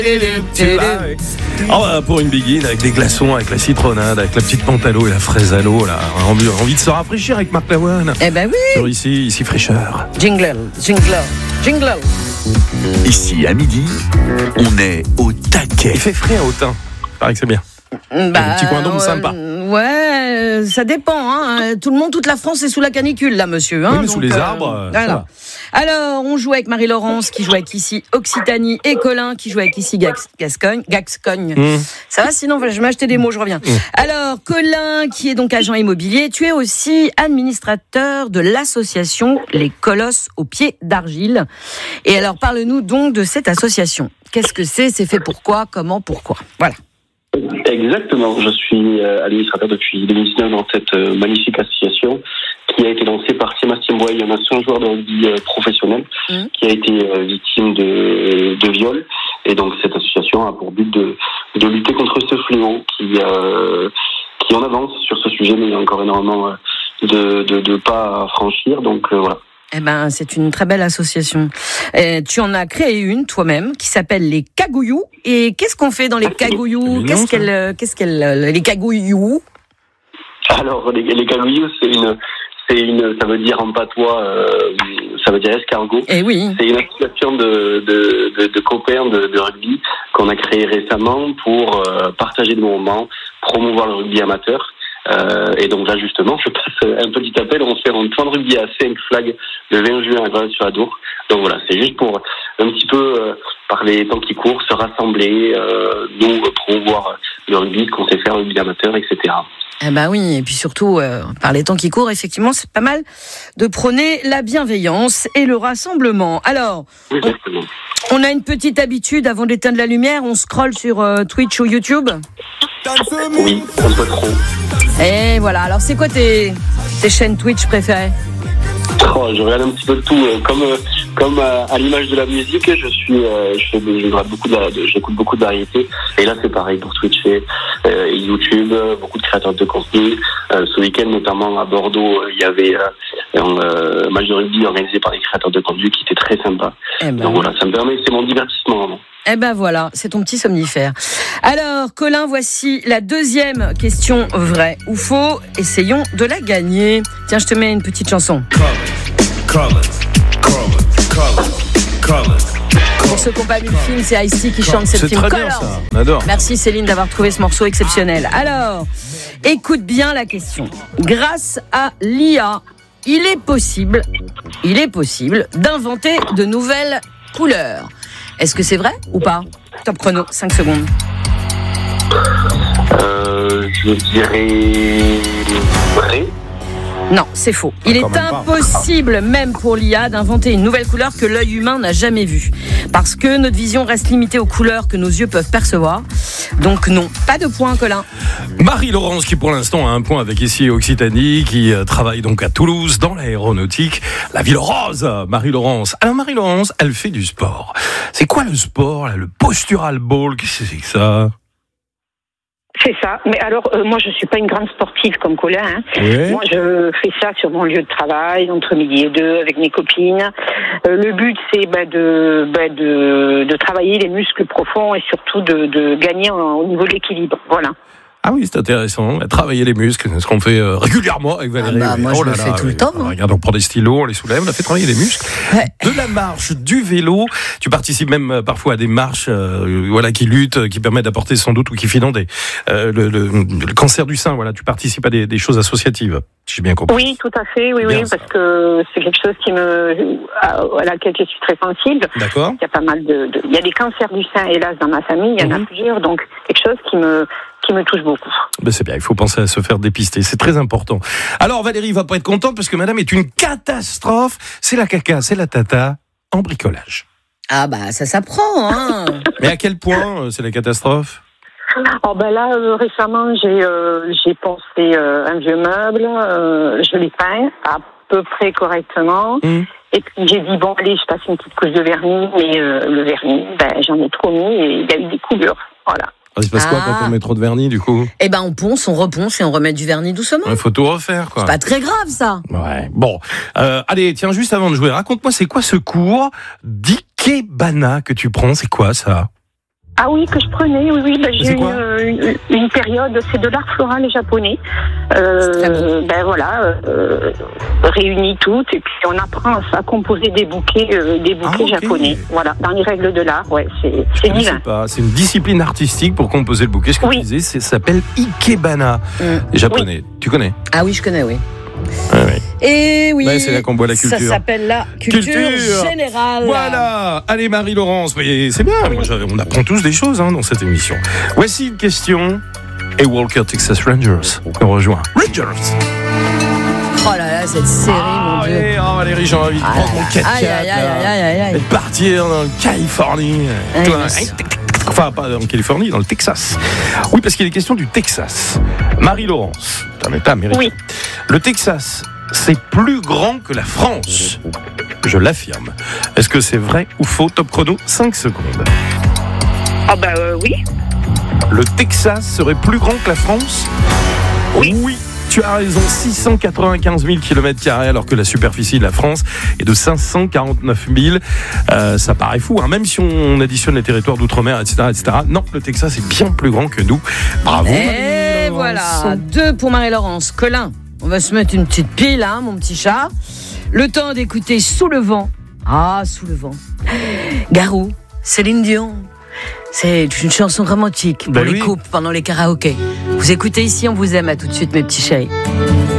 Pour une biguine avec des glaçons, avec la citronnade, avec la petite pantalo et la fraise à l'eau, là, envie de se rafraîchir avec Marc Lavoine. Eh ben oui. Sur ici fraîcheur. Jingle. Ici à midi, on est au taquet. Il fait frais à Autun. Paraît que c'est bien. Un petit coin d'ombre sympa. Ouais, ça dépend. Hein. Tout le monde, toute la France est sous la canicule, là, monsieur. Hein, oui, mais sous les arbres. Voilà. Alors, on joue avec Marie-Laurence, qui joue avec ici Occitanie, et Colin, qui joue avec ici Gascogne. Ça va, sinon, je vais m'acheter des mots, je reviens. Alors, Colin, qui est donc agent immobilier, tu es aussi administrateur de l'association Les Colosses aux pieds d'argile. Et alors, parle-nous donc de cette association. Qu'est-ce que c'est ? C'est fait pourquoi ? Comment ? Pourquoi ? Voilà. Exactement, je suis administrateur depuis 2019 dans cette magnifique association qui a été lancée par Sébastien Boy, un ancien joueur de rugby professionnel qui a été victime de viol. Et donc cette association a pour but de lutter contre ce fléau qui en avance sur ce sujet, mais il y a encore énormément de pas à franchir. Donc voilà. Eh ben, c'est une très belle association. Tu en as créé une toi-même qui s'appelle les Cagouillous. Et qu'est-ce qu'on fait dans les Cagouillous ? Les Cagouillous ? Alors, les Cagouillous, ça veut dire en patois, ça veut dire escargot. Eh oui. C'est une association de copains de rugby qu'on a créée récemment pour partager des moments, promouvoir le rugby amateur. Et donc là justement, je passe un petit appel. On fait un tournoi de rugby à 5 flags le 20 juin à Grenade-sur-Adour. Donc voilà, c'est juste pour un petit peu par les temps qui courent, se rassembler, nous promouvoir le rugby, ce qu'on sait faire, le rugby amateur, etc. Eh ben oui, et puis surtout, par les temps qui courent, effectivement, c'est pas mal de prôner la bienveillance et le rassemblement. Alors, on a une petite habitude, avant d'éteindre la lumière, on scrolle sur Twitch ou YouTube. Oui, un peu trop. Et voilà, alors c'est quoi tes chaînes Twitch préférées ? Je regarde un petit peu de tout. Comme à l'image de la musique, j'écoute beaucoup de variétés. Et là, c'est pareil pour Twitch et YouTube, beaucoup de créateurs de contenu. Ce week-end, notamment à Bordeaux, il y avait un match de rugby organisé par des créateurs de contenu qui était très sympa. Donc voilà, ça me permet, c'est mon divertissement vraiment. Eh ben voilà, c'est ton petit somnifère. Alors, Colin, voici la deuxième question, vrai ou faux. Essayons de la gagner. Tiens, je te mets une petite chanson. Pour ceux qui n'ont pas vu le film, c'est Ice-T qui chante ce film. C'est très bien ça, on adore. Merci Céline d'avoir trouvé ce morceau exceptionnel. Alors, écoute bien la question. Grâce à l'IA, il est possible d'inventer de nouvelles couleurs. Est-ce que c'est vrai ou pas ? Top chrono, 5 secondes. Je dirais vrai. Non, c'est faux. Il est impossible, même pour l'IA, d'inventer une nouvelle couleur que l'œil humain n'a jamais vue. Parce que notre vision reste limitée aux couleurs que nos yeux peuvent percevoir. Donc non, pas de point, Colin. Marie-Laurence, qui pour l'instant a un point avec ici Occitanie, qui travaille donc à Toulouse, dans l'aéronautique, la ville rose, Marie-Laurence. Alors Marie-Laurence, elle fait du sport. C'est quoi le sport, là, le postural ball? Qu'est-ce que c'est que ça? C'est ça. Mais alors, moi, je suis pas une grande sportive comme Colin. Hein. Oui. Moi, je fais ça sur mon lieu de travail, entre midi et 2, avec mes copines. Le but, c'est de travailler les muscles profonds et surtout de gagner au niveau de l'équilibre. Voilà. Ah oui, c'est intéressant. Travailler les muscles, c'est ce qu'on fait régulièrement avec Valérie. Moi, je le fais tout le temps. Regarde, on prend des stylos, on les soulève, on a fait travailler les muscles. Ouais. De la marche, du vélo. Tu participes même parfois à des marches qui luttent, qui permettent d'apporter sans doute ou qui financent le cancer du sein. Voilà, tu participes à des choses associatives. Si j'ai bien compris. Oui, tout à fait. Oui, parce que c'est quelque chose à laquelle je suis très sensible. D'accord. Il y a pas mal il y a des cancers du sein, hélas, dans ma famille. Il y en a plusieurs. Donc, quelque chose qui me touche beaucoup. Ben c'est bien, il faut penser à se faire dépister, c'est très important. Alors Valérie va pas être contente parce que madame est une catastrophe, c'est la caca, c'est la tata en bricolage. Ah bah ça s'apprend, hein. Mais à quel point c'est la catastrophe? Oh ben là, récemment, j'ai pensé un vieux meuble, je l'ai peint à peu près correctement. Et puis j'ai dit, bon allez, je passe une petite couche de vernis, mais le vernis, j'en ai trop mis et il y a eu des coulures, voilà. Il se passe quoi quand on met trop de vernis, du coup? Eh ben, on ponce, on reponce et on remet du vernis doucement. Il faut tout refaire, quoi. C'est pas très grave, ça. Ouais. Bon. Allez, tiens, juste avant de jouer, raconte-moi, c'est quoi ce cours d'Ikebana que tu prends? C'est quoi, ça? Ah oui, que je prenais, oui. Ben, j'ai eu une période, c'est de l'art floral japonais. Réunis toutes, et puis on apprend à composer des bouquets japonais. Voilà, dans les règles de l'art, c'est divin. C'est une discipline artistique pour composer le bouquet. Ce que tu disais, ça s'appelle ikebana, japonais. Tu connais? Ah oui, je connais, oui. Oui. Et oui, c'est là qu'on voit la culture. Ça s'appelle la culture générale. Voilà. Allez, Marie-Laurence, c'est bien. On apprend tous des choses dans cette émission. Voici une question. Et Walker Texas Rangers nous rejoint. Rangers. Oh là là, cette série, mon Dieu. Valérie, j'ai envie de prendre mon 4x4 et partir dans le Californie. Enfin, pas en Californie, dans le Texas. Oui, parce qu'il est question du Texas. Marie-Laurence, c'est un État américain. Oui. Le Texas, c'est plus grand que la France. Je l'affirme. Est-ce que c'est vrai ou faux? Top chrono, 5 secondes. Oui. Le Texas serait plus grand que la France? Oui. Tu as raison, 695 000 km² alors que la superficie de la France est de 549 000. Ça paraît fou, même si on additionne les territoires d'outre-mer, etc. Non, le Texas est bien plus grand que nous. Bravo. Et voilà, 2 pour Marie-Laurence. Colin, on va se mettre une petite pile, mon petit chat. Le temps d'écouter Sous le vent. Ah, Sous le vent. Garou, Céline Dion. C'est une chanson romantique pour les couples pendant les karaokés. Vous écoutez ici, on vous aime. À tout de suite, mes petits chéris.